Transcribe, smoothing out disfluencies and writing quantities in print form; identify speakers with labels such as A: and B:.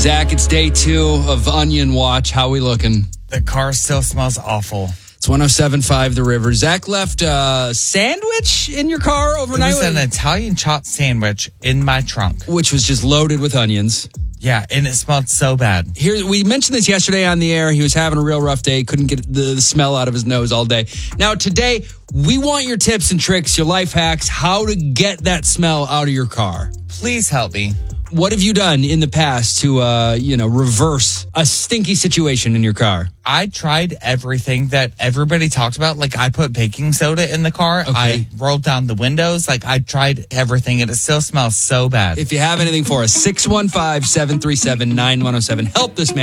A: Zach, it's day 2 of Onion Watch. How we looking?
B: The car still smells awful.
A: It's 107.5 The River. Zach left a sandwich in your car overnight.
B: It was an Italian chopped sandwich in my trunk.
A: Which was just loaded with onions.
B: Yeah, and it smelled so bad.
A: Here, we mentioned this yesterday on the air. He was having a real rough day. Couldn't get the smell out of his nose all day. Now, today, we want your tips and tricks, your life hacks, how to get that smell out of your car.
B: Please help me.
A: What have you done in the past to, reverse a stinky situation in your car?
B: I tried everything that everybody talked about. Like, I put baking soda in the car.
A: Okay.
B: I rolled down the windows. Like, I tried everything, and it still smells so bad.
A: If you have anything for us, 615-737-9107. Help this man.